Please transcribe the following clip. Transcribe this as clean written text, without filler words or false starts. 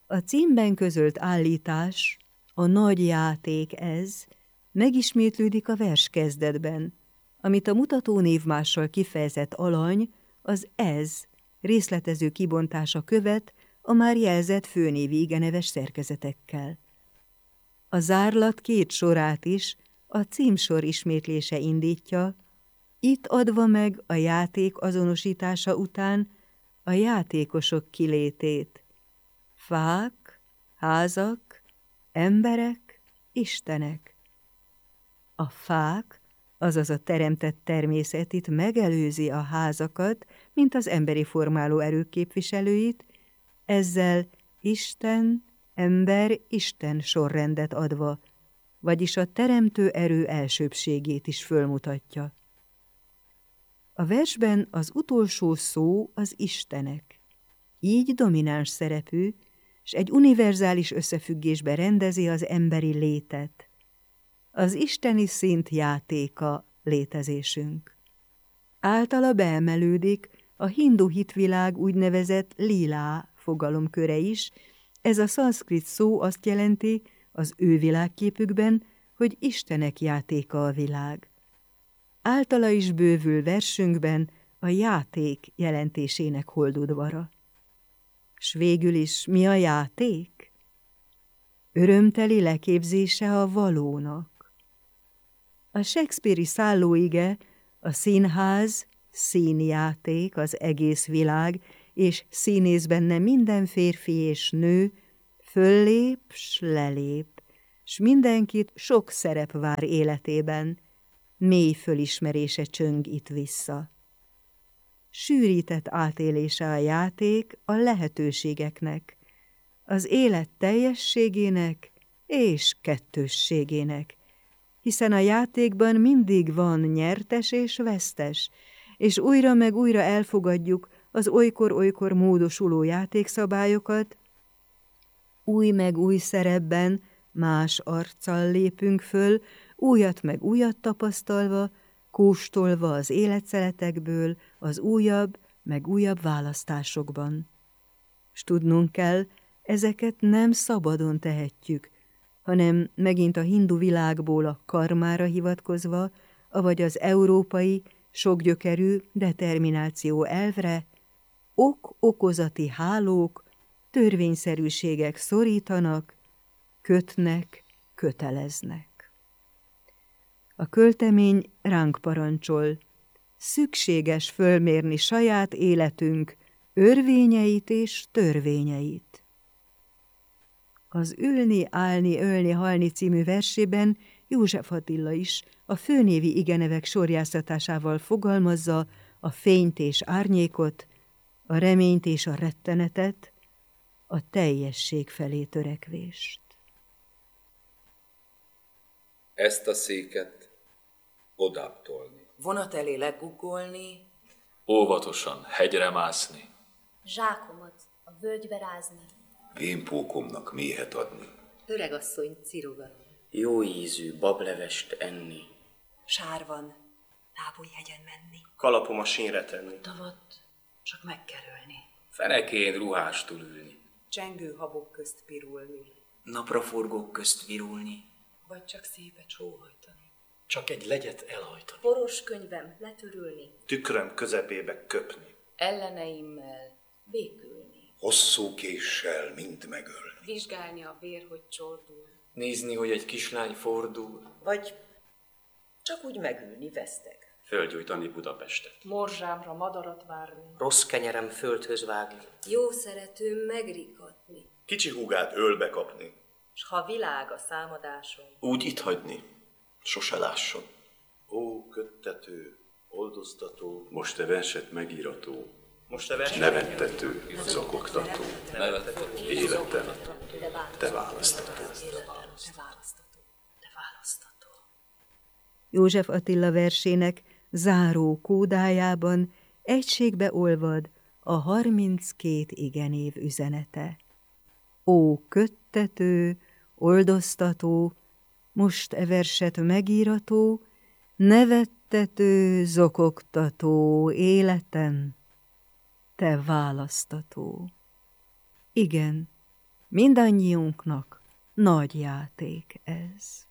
A címben közölt állítás, a nagy játék ez, megismétlődik a vers kezdetben, amit a mutató névmással kifejezett alany, az ez részletező kibontása követ a már jelzett főnévi igeneves szerkezetekkel. A zárlat két sorát is a címsor ismétlése indítja, itt adva meg a játék azonosítása után a játékosok kilétét. Fák, házak, emberek, istenek. A fák, azaz a teremtett természet itt megelőzi a házakat, mint az emberi formáló erők képviselőit, ezzel Isten, ember, Isten sorrendet adva, vagyis a teremtő erő elsőbbségét is fölmutatja. A versben az utolsó szó az istenek, így domináns szerepű, s egy univerzális összefüggésbe rendezi az emberi létet. Az isteni szint játéka létezésünk. Általa beemelődik a hindu hitvilág úgynevezett lilá fogalomköre is, ez a szanszkrit szó azt jelenti az ő világképükben, hogy istenek játéka a világ. Általa is bővül versünkben a játék jelentésének holdudvara. S végül is mi a játék? Örömteli leképzése a valónak. A shakespeare-i szállóige, a színház, színjáték, az egész világ, és színész benne minden férfi és nő, föllép, s lelép, s mindenkit sok szerep vár életében, mély fölismerése csöng itt vissza. Sűrített átélése a játék a lehetőségeknek, az élet teljességének és kettősségének, hiszen a játékban mindig van nyertes és vesztes, és újra meg újra elfogadjuk az olykor-olykor módosuló játékszabályokat, új meg új szerepben, más arccal lépünk föl, újat meg újat tapasztalva, kóstolva az életszeletekből, az újabb, meg újabb választásokban. S tudnunk kell, ezeket nem szabadon tehetjük, hanem megint a hindu világból a karmára hivatkozva, avagy az európai, sokgyökerű determináció elvre, ok-okozati hálók, törvényszerűségek szorítanak, kötnek, köteleznek. A költemény ránk parancsol, szükséges fölmérni saját életünk örvényeit és törvényeit. Az Ülni, állni, ölni, halni című versében József Attila is a főnévi igenevek sorjáztatásával fogalmazza a fényt és árnyékot, a reményt és a rettenetet, a teljesség felé törekvést. Ezt a széket odább tolni. Vonat elé leguggolni. Óvatosan hegyre mászni. Zsákomat a völgybe rázni. Vénpókomnak méhet adni. Öregasszony cirogatni. Jó ízű bablevest enni. Sár van, Tábújhegyen menni. Kalapom a sínre tenni. Tavat csak megkerülni. Fenekén ruhástul ülni. Csengő habok közt pirulni. Napraforgók közt virulni. Vagy csak szépet sóhajtani. Csak egy legyet elhajtani. Poros könyvem letörülni. Tükröm közepébe köpni. Elleneimmel békülni. Hosszú késsel mind megölni. Vizsgálni a vér, hogy csordul. Nézni, hogy egy kislány fordul. Vagy csak úgy megülni veszteg. Fölgyújtani Budapestet. Morzsámra madarat várni. Rossz kenyerem földhöz vágni. Jó szeretőm megrikatni. Kicsi húgát ölbe kapni. S ha világ a számadáson. Úgy itt hagyni, sose lásson. Ó, köttető, oldoztató, most te verset megírató, Most te verset nevettető, zokogtató, életem, te választató. József Attila versének záró kódájában egységbe olvad a 32 igenév üzenete. Ó, köttető, oldoztató, most e verset megírató, nevettető, zokogtató, életem, te választató. Igen, Mindannyiunknak nagy játék ez.